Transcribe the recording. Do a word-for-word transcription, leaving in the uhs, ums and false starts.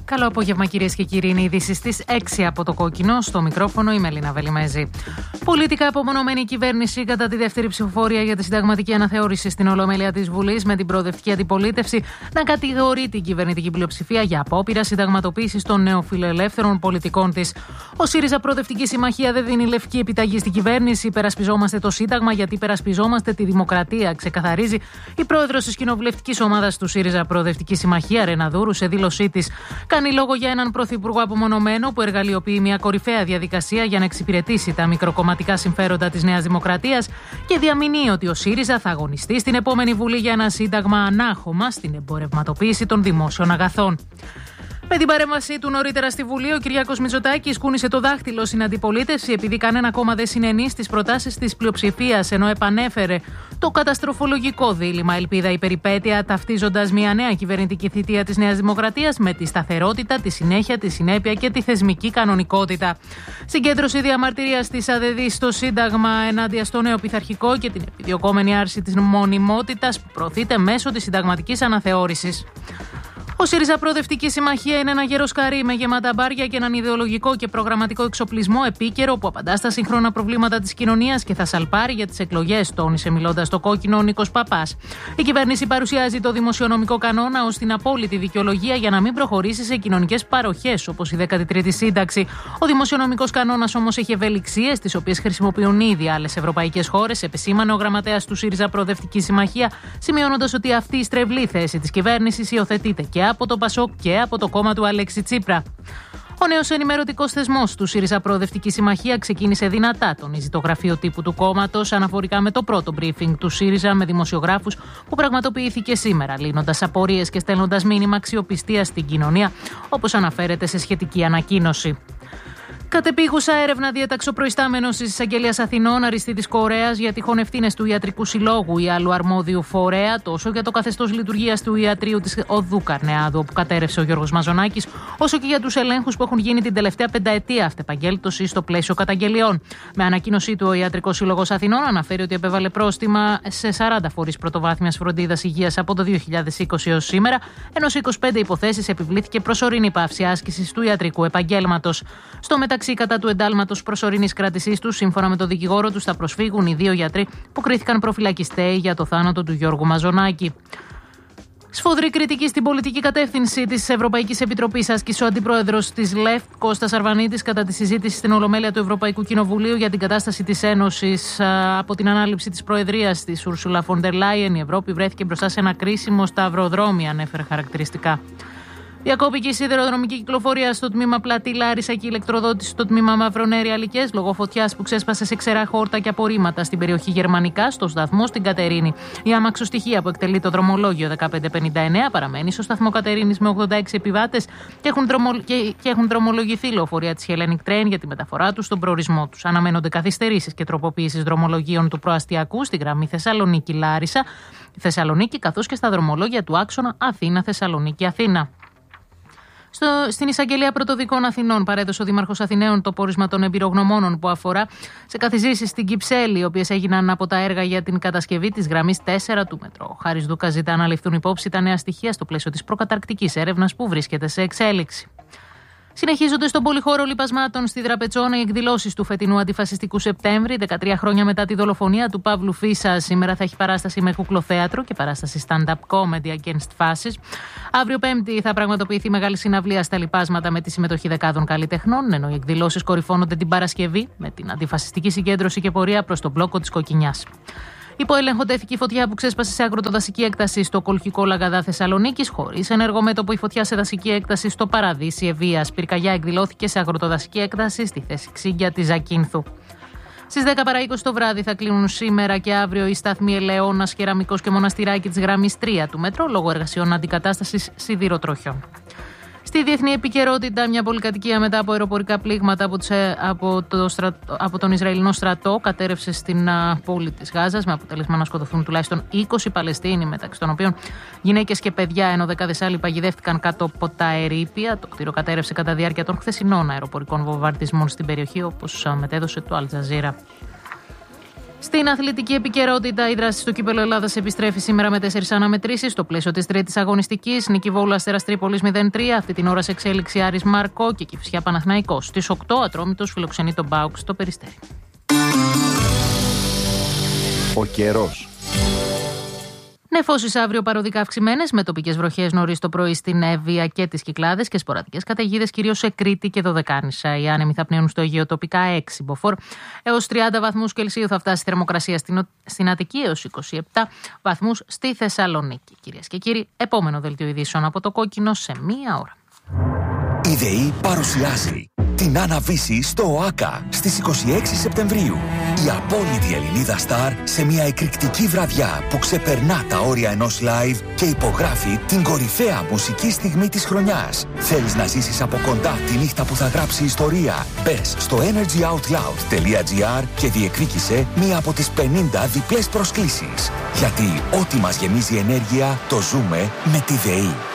Καλό απόγευμα, κυρίες και κύριοι. Είναι ειδήσεις στις έξι από το Κόκκινο. Στο μικρόφωνο η Μελίνα Βελιμέζη. Πολιτικά απομονωμένη η κυβέρνηση κατά τη δεύτερη ψηφοφορία για τη συνταγματική αναθεώρηση στην Ολομέλεια της Βουλής, με την προοδευτική αντιπολίτευση να κατηγορεί την κυβερνητική πλειοψηφία για απόπειρα συνταγματοποίησης των νεοφιλελεύθερων πολιτικών της. Ο ΣΥΡΙΖΑ Προοδευτική Συμμαχία δεν δίνει λευκή επιταγή στην κυβέρνηση. Υπερασπιζόμαστε το Σύνταγμα γιατί υπερασπιζόμαστε τη δημοκρατία, ξεκαθαρίζει η πρόεδρος της κοινοβουλευτικής ομάδας του ΣΥΡΙΖΑ Προοδευτική Συμμαχία, Ρένα Δούρου, σε δήλωσή της. Κάνει λόγο για έναν πρωθυπουργό απομονωμένο που εργαλειοποιεί μια κορυφαία διαδικασία για να εξυπηρετήσει τα μικροκομματικά συμφέροντα της Νέας Δημοκρατίας και διαμηνύει ότι ο ΣΥΡΙΖΑ θα αγωνιστεί στην επόμενη Βουλή για ένα σύνταγμα ανάχωμα στην εμπορευματοποίηση των δημόσιων αγαθών. Με την παρέμβασή του νωρίτερα στη Βουλή, ο Κυριάκος Μητσοτάκης κούνησε το δάχτυλο στην αντιπολίτευση επειδή κανένα κόμμα δεν συνενεί στις προτάσεις της πλειοψηφίας, ενώ επανέφερε το καταστροφολογικό δίλημμα ελπίδα ή περιπέτεια, ταυτίζοντας μια νέα κυβερνητική θητεία της Νέας Δημοκρατίας με τη σταθερότητα, τη συνέχεια, τη συνέπεια και τη θεσμική κανονικότητα. Συγκέντρωση διαμαρτυρίας της ΑΔΔ στο Σύνταγμα ενάντια στο νέο πειθαρχικό και την επιδιωκόμενη άρση της μονιμότητας που προωθείται μέσω της συνταγματικής αναθεώρησης. Ο ΣΥΡΙΖΑ Προοδευτική Συμμαχία είναι ένα γεροσκαρί με γεμάτα μπάρια και έναν ιδεολογικό και προγραμματικό εξοπλισμό επίκαιρο που απαντά στα σύγχρονα προβλήματα της κοινωνίας και θα σαλπάρει για τις εκλογές, τόνισε μιλώντας στο Κόκκινο ο Νίκος Παπάς. Η κυβέρνηση παρουσιάζει το δημοσιονομικό κανόνα ως την απόλυτη δικαιολογία για να μην προχωρήσει σε κοινωνικές παροχές, όπως η δέκατη τρίτη σύνταξη. Ο δημοσιονομικός κανόνας όμως έχει ευελιξίες, τις οποίες χρησιμοποιούν ήδη άλλες ευρωπαϊκές χώρες, επεσήμανε ο γραμματέας του ΣΥΡΙΖΑ Προοδευτική Συμμαχία, σημειώνοντας ότι αυτή η στρεβλή θέση της κυβέρνησης υιοθετείται και από το Πασόκ και από το κόμμα του Αλέξη Τσίπρα. Ο νέος ενημερωτικός θεσμός του ΣΥΡΙΖΑ Προοδευτική Συμμαχία ξεκίνησε δυνατά, τονίζει το γραφείο τύπου του κόμματος, αναφορικά με το πρώτο briefing του ΣΥΡΙΖΑ με δημοσιογράφους που πραγματοποιήθηκε σήμερα, λύνοντας απορίες και στέλνοντας μήνυμα αξιοπιστίας στην κοινωνία, όπως αναφέρεται σε σχετική ανακοίνωση. Κατεπίγουσα έρευνα διέταξε ο προϊστάμενος της Εισαγγελίας Αθηνών, Αριστίδης Κορέας, για τυχόν ευθύνες του Ιατρικού Συλλόγου ή άλλου αρμόδιου φορέα, τόσο για το καθεστώς λειτουργίας του ιατρείου της Οδού Καρνεάδου, όπου κατέρευσε ο Γιώργος Μαζονάκης, όσο και για τους ελέγχους που έχουν γίνει την τελευταία πενταετία αυτεπαγγέλτωση στο πλαίσιο καταγγελιών. Με ανακοίνωσή του, ο Ιατρικός Σύλλογος Αθηνών αναφέρει ότι επέβαλε πρόστιμα σε σαράντα φορείς πρωτοβάθμιας φροντίδας υγείας από το δύο χιλιάδες είκοσι έως σήμερα, ενώ σε είκοσι πέντε υποθέσεις επιβλήθηκε προσωρινή πάυση άσκησης του ιατρικού επαγγέλματος. Στο μεταξύ, κατά του εντάλματος προσωρινής κράτησής του, σύμφωνα με τον δικηγόρο του, θα προσφύγουν οι δύο γιατροί που κρίθηκαν προφυλακιστέοι για το θάνατο του Γιώργου Μαζονάκη. Σφοδρή κριτική στην πολιτική κατεύθυνση της Ευρωπαϊκής Επιτροπής άσκησε ο αντιπρόεδρος της ΛΕΦΤ, Κώστας Αρβανίτης, κατά τη συζήτηση στην Ολομέλεια του Ευρωπαϊκού Κοινοβουλίου για την κατάσταση της Ένωσης. Από την ανάληψη της προεδρίας της Ursula von der Leyen, η Ευρώπη βρέθηκε μπροστά σε ένα κρίσιμο σταυροδρόμι, ανέφερε χαρακτηριστικά. Διακόπηκε η σιδηροδρομική κυκλοφορία στο τμήμα Πλατή Λάρισα και η ηλεκτροδότηση στο τμήμα Μαυρονέρη Αλικές λόγω φωτιάς που ξέσπασε σε ξερά χόρτα και απορρίμματα στην περιοχή Γερμανικά, στο σταθμό στην Κατερίνη. Η αμαξοστοιχεία που εκτελεί το δρομολόγιο δεκαπέντε πενήντα εννέα παραμένει στο σταθμό Κατερίνης με ογδόντα έξι επιβάτες και έχουν, δρομο... και... και έχουν δρομολογηθεί λεωφορεία της Hellenic Train για τη μεταφορά τους στον προορισμό τους. Αναμένονται καθυστερήσεις και τροποποίησεις δρομολογίων του προαστιακού στη γραμμή Θεσσαλονίκη-Λάρισα, Θεσσαλονίκη, καθώς και στα δρομολόγια του άξονα Αθήνα-Θεσσαλονίκη-Αθήνα. Στο, στην Εισαγγελία Πρωτοδικών Αθηνών παρέδωσε ο Δήμαρχος Αθηναίων το πόρισμα των εμπειρογνωμόνων που αφορά σε καθιζήσεις στην Κυψέλη, οι οποίες έγιναν από τα έργα για την κατασκευή της γραμμής τέσσερα του μετρό. Ο Χάρης Δούκας ζητά να ληφθούν υπόψη τα νέα στοιχεία στο πλαίσιο της προκαταρκτικής έρευνας που βρίσκεται σε εξέλιξη. Συνεχίζονται στον πολυχώρο λιπασμάτων στη Δραπετσόνα οι εκδηλώσεις του φετινού Αντιφασιστικού Σεπτέμβρη, δεκατρία χρόνια μετά τη δολοφονία του Παύλου Φίσα. Σήμερα θα έχει παράσταση με κουκλοθέατρο και παράσταση stand-up comedy against fascism. Αύριο Πέμπτη θα πραγματοποιηθεί μεγάλη συναυλία στα λιπάσματα με τη συμμετοχή δεκάδων καλλιτεχνών, ενώ οι εκδηλώσεις κορυφώνονται την Παρασκευή με την αντιφασιστική συγκέντρωση και πορεία προς τον μπλόκο της Κοκκινιάς. Υπό έλεγχο τέθηκε η φωτιά που ξέσπασε σε αγροτοδασική έκταση στο Κολχικό Λαγαδά Θεσσαλονίκης, χωρίς ενεργό μέτωπο η φωτιά σε δασική έκταση στο Παραδείσι Ευβοίας. Πυρκαγιά εκδηλώθηκε σε αγροτοδασική έκταση στη θέση Ξύγκια της Ζακίνθου. Στις δέκα παρά είκοσι το βράδυ θα κλείνουν σήμερα και αύριο οι σταθμοί Ελαιώνας, Κεραμικός και Μοναστηράκι της γραμμής τρία του μετρό λόγω εργασιών αντικατάστασης σιδηροτροχιών. Στη διεθνή επικαιρότητα, μια πολυκατοικία μετά από αεροπορικά πλήγματα από, τους, από, το στρατό, από τον Ισραηλινό στρατό κατέρευσε στην α, πόλη της Γάζας, με αποτέλεσμα να σκοτωθούν τουλάχιστον είκοσι Παλαιστίνοι, μεταξύ των οποίων γυναίκες και παιδιά, ενώ δεκάδες άλλοι παγιδεύτηκαν κάτω από τα ερείπια. Το κτίριο κατέρευσε κατά διάρκεια των χθεσινών αεροπορικών βομβαρδισμών στην περιοχή, όπως μετέδωσε το Al Jazeera. Στη διεθνή επικαιρότητα, μια πολυκατοικία μετά από αεροπορικά πλήγματα από τους, από τον Ισραηλινό στρατό κατέρευσε στην πόλη της Γάζας, με αποτέλεσμα να σκοτωθούν τουλάχιστον είκοσι Παλαιστίνοι, μεταξύ των οποίων γυναίκες και παιδιά, ενώ δεκάδες άλλοι παγιδεύτηκαν κάτω από τα ερείπια. Το κτίριο κατέρευσε κατά διάρκεια των χθεσινών αεροπορικών βομβαρδισμών στην περιοχή, όπως μετέδωσε το Al Jazeera. Στην αθλητική επικαιρότητα, η δράση στο κύπελλο Ελλάδας επιστρέφει σήμερα με τέσσερις αναμετρήσεις. Στο πλαίσιο της τρίτης αγωνιστικής, νίκη Βόλου Αστέρας Τρίπολης μηδέν τρία. Αυτή την ώρα σε εξέλιξη Άρης Μάρκο και Κηφισιά Παναθηναϊκός. Στις οκτώ, Ατρόμητος φιλοξενεί τον ΠΑΟΚ στο Περιστέρι. Ο καιρός. Νεφώσεις αύριο παροδικά αυξημένες, με τοπικές βροχές νωρίς το πρωί στην Εύβοια και τις Κυκλάδες και σποραδικές καταιγίδες κυρίως σε Κρήτη και Δωδεκάνησα. Οι άνεμοι θα πνέουν στο Αιγαίο τοπικά έξι μποφόρ έως τριάντα βαθμούς Κελσίου θα φτάσει η θερμοκρασία στην, στην Αττική έως είκοσι επτά βαθμούς στη Θεσσαλονίκη. Κυρίες και κύριοι, επόμενο δελτίο ειδήσεων από το Κόκκινο σε μία ώρα. Η ΔΕΗ παρουσιάζει την Άννα Βύση στο ΟΑΚΑ στις είκοσι έξι Σεπτεμβρίου. Η απόλυτη Ελληνίδα στάρ σε μια εκρηκτική βραδιά που ξεπερνά τα όρια ενός live και υπογράφει την κορυφαία μουσική στιγμή της χρονιάς. Θέλεις να ζήσεις από κοντά τη νύχτα που θα γράψει ιστορία? Μπες στο energy out loud τελεία gr και διεκδίκησε μία από τις πενήντα διπλές προσκλήσεις. Γιατί ό,τι μας γεμίζει ενέργεια το ζούμε με τη ΔΕΗ.